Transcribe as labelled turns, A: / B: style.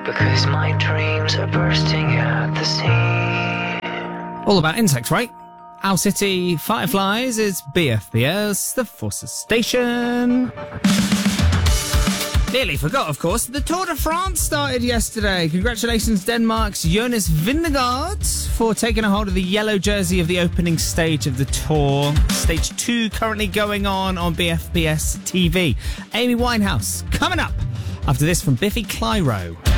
A: because my dreams are bursting at the seams.
B: All about insects, right? Owl City Fireflies is BFBS, the Forces Station. Nearly forgot, of course, the Tour de France started yesterday. Congratulations, Denmark's Jonas Vingegaard, for taking a hold of the yellow jersey of the opening stage of the Tour. Stage 2 currently going on BFBS TV. Amy Winehouse coming up after this from Biffy Clyro.